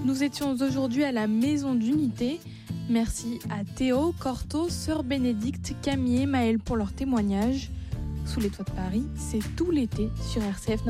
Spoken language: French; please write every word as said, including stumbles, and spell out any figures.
Nous étions aujourd'hui à la Maison d'Unité. Merci à Théo, Corto, Sœur Bénédicte, Camille et Maëlle pour leur témoignage. Sous les toits de Paris, c'est tout l'été sur R C F.